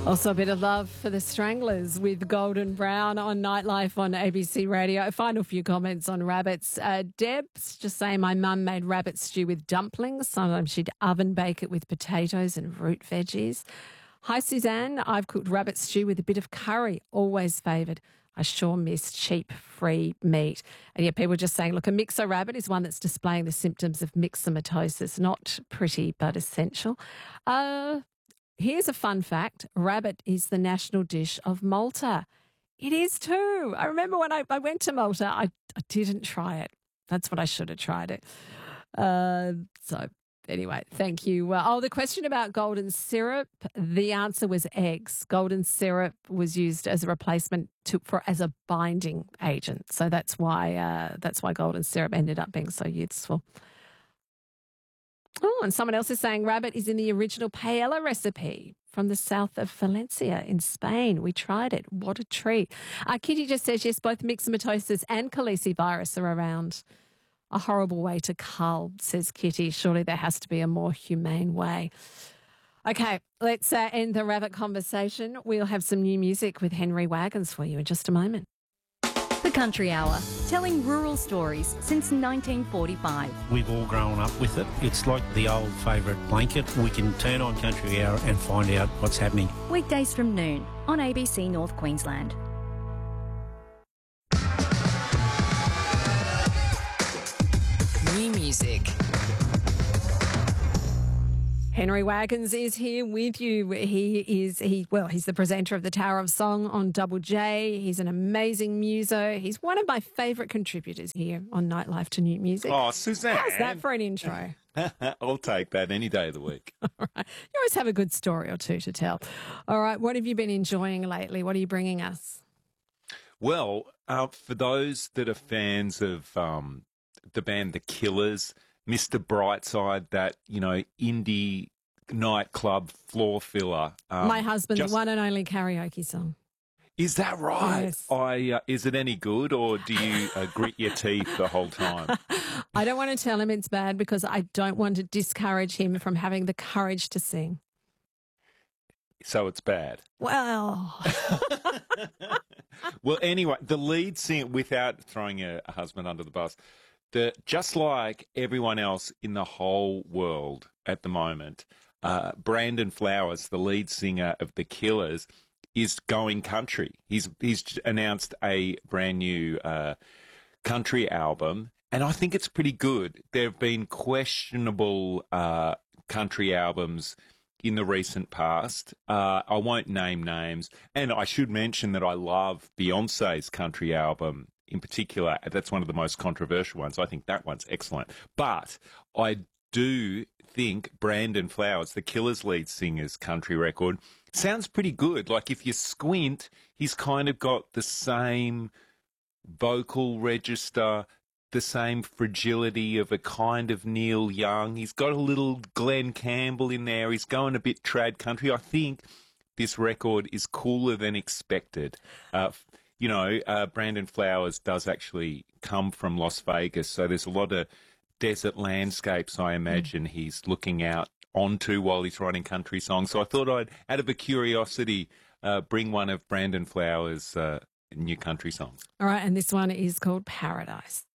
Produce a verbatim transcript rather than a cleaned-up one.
Also, a bit of love for the Stranglers with Golden Brown on Nightlife on A B C Radio. A final few comments on rabbits. Uh, Deb's just saying my mum made rabbit stew with dumplings. Sometimes she'd oven bake it with potatoes and root veggies. Hi, Suzanne. I've cooked rabbit stew with a bit of curry. Always favoured. I sure miss cheap, free meat. And yet people are just saying, look, a mixer rabbit is one that's displaying the symptoms of myxomatosis. Not pretty, but essential. Uh... Here's a fun fact. Rabbit is the national dish of Malta. It is too. I remember when I, I went to Malta, I, I didn't try it. That's what I should have tried it. Uh, so anyway, thank you. Uh, oh, the question about golden syrup, the answer was eggs. Golden syrup was used as a replacement to, for as a binding agent. So that's why uh, that's why golden syrup ended up being so useful. Oh, and someone else is saying rabbit is in the original paella recipe from the south of Valencia in Spain. We tried it. What a treat. Uh, Kitty just says, yes, both myxomatosis and calicivirus are around. A horrible way to cull, says Kitty. Surely there has to be a more humane way. Okay, let's uh, end the rabbit conversation. We'll have some new music with Henry Wagons for you in just a moment. The Country Hour, telling rural stories since nineteen forty-five. We've all grown up with it. It's like the old favourite blanket. We can turn on Country Hour and find out what's happening. Weekdays from noon on A B C North Queensland. New music. Henry Wagons is here with you. He is, he well, he's the presenter of the Tower of Song on Double J. He's an amazing muso. He's one of my favourite contributors here on Nightlife to New Music. Oh, Suzanne. How's that for an intro? I'll take that any day of the week. All right. You always have a good story or two to tell. All right. What have you been enjoying lately? What are you bringing us? Well, uh, for those that are fans of um, the band The Killers, Mister Brightside, that, you know, indie nightclub floor filler. Um, My husband's just, one and only karaoke song. Is that right? Yes. I uh, is it any good, or do you uh, grit your teeth the whole time? I don't want to tell him it's bad because I don't want to discourage him from having the courage to sing. So it's bad. Well. Well, anyway, the lead singer, without throwing a, a husband under the bus, the just like everyone else in the whole world at the moment, uh, Brandon Flowers, the lead singer of The Killers, is going country. He's he's announced a brand new uh, country album, and I think it's pretty good. There have been questionable uh, country albums in the recent past. Uh, I won't name names, and I should mention that I love Beyonce's country album. In particular, that's one of the most controversial ones. I think that one's excellent. But I do think Brandon Flowers, the Killers lead singer's country record, sounds pretty good. Like if you squint, he's kind of got the same vocal register, the same fragility of a kind of Neil Young. He's got a little Glenn Campbell in there. He's going a bit trad country. I think this record is cooler than expected. Uh, You know, uh, Brandon Flowers does actually come from Las Vegas, so there's a lot of desert landscapes, I imagine, mm. he's looking out onto while he's writing country songs. So I thought I'd, out of a curiosity, uh, bring one of Brandon Flowers' uh, new country songs. All right, and this one is called Paradise.